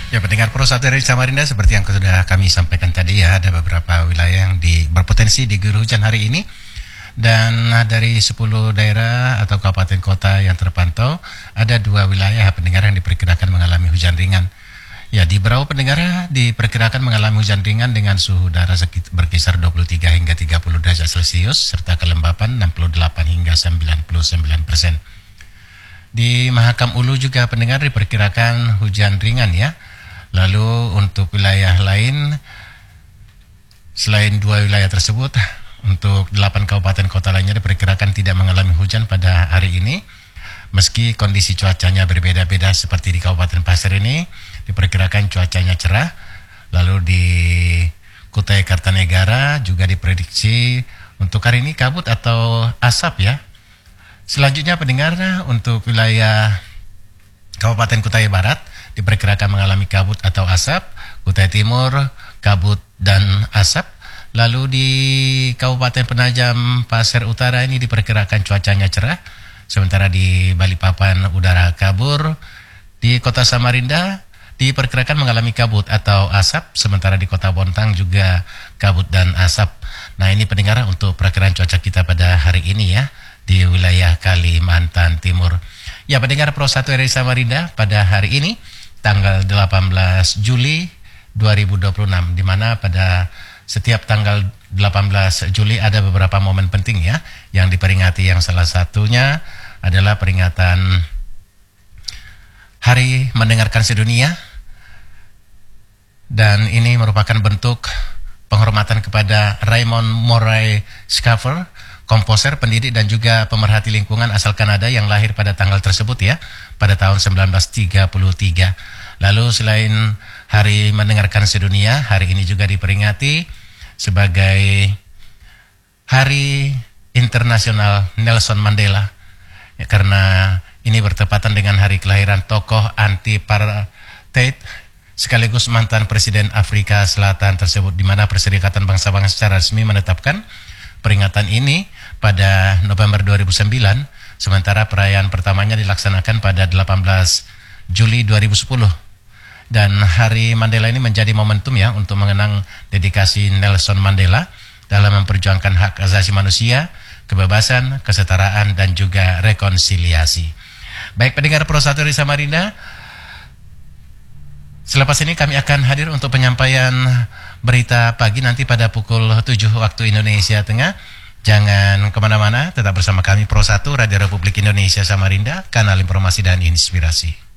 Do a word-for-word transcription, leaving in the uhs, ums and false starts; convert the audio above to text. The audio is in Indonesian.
Ya, pendengar Pro satu dari Samarinda, seperti yang sudah kami sampaikan tadi ya, ada beberapa wilayah yang di, berpotensi diguyur hujan hari ini. Dan dari sepuluh daerah atau kabupaten kota yang terpantau, ada dua wilayah pendengar yang diperkirakan mengalami hujan ringan. Ya, di Berau pendengar diperkirakan mengalami hujan ringan dengan suhu udara berkisar dua puluh tiga hingga tiga puluh derajat Celcius, serta kelembapan enam puluh delapan hingga sembilan puluh sembilan persen. Di Mahakam Ulu juga pendengar diperkirakan hujan ringan ya. Lalu untuk wilayah lain, selain dua wilayah tersebut, untuk delapan kabupaten kota lainnya diperkirakan tidak mengalami hujan pada hari ini. Meski kondisi cuacanya berbeda-beda seperti di Kabupaten Pasir ini, diperkirakan cuacanya cerah. Lalu di Kutai Kartanegara juga diprediksi untuk hari ini kabut atau asap ya. Selanjutnya pendengar, untuk wilayah Kabupaten Kutai Barat diperkirakan mengalami kabut atau asap, Kutai Timur kabut dan asap. Lalu di Kabupaten Penajam Pasir Utara ini diperkirakan cuacanya cerah, sementara di Balikpapan udara kabur. Di Kota Samarinda diperkirakan mengalami kabut atau asap, sementara di Kota Bontang juga kabut dan asap. Nah, ini pendengar untuk perakiraan cuaca kita pada hari ini ya, di wilayah Kalimantan Timur. Ya, pendengar Pro satu R I Samarinda, pada hari ini tanggal delapan belas Juli dua ribu dua puluh enam, di mana pada setiap tanggal delapan belas Juli ada beberapa momen penting ya yang diperingati, yang salah satunya adalah peringatan Hari Mendengarkan Sedunia, dan ini merupakan bentuk penghormatan kepada Raymond Murray Schafer, komposer, pendidik dan juga pemerhati lingkungan asal Kanada yang lahir pada tanggal tersebut ya, pada tahun seribu sembilan ratus tiga puluh tiga. Lalu selain Hari Mendengarkan Sedunia, hari ini juga diperingati sebagai Hari Internasional Nelson Mandela ya, karena ini bertepatan dengan hari kelahiran tokoh anti-apartheid sekaligus mantan Presiden Afrika Selatan tersebut, di mana Perserikatan Bangsa-Bangsa secara resmi menetapkan peringatan ini pada November dua ribu sembilan, sementara perayaan pertamanya dilaksanakan pada delapan belas Juli dua ribu sepuluh. Dan Hari Mandela ini menjadi momentum ya untuk mengenang dedikasi Nelson Mandela dalam memperjuangkan hak asasi manusia, kebebasan, kesetaraan, dan juga rekonsiliasi. Baik pendengar Pro satu di Samarinda, selepas ini kami akan hadir untuk penyampaian berita pagi nanti pada pukul tujuh waktu Indonesia Tengah. Jangan kemana-mana, tetap bersama kami Pro satu Radio Republik Indonesia Samarinda, kanal informasi dan inspirasi.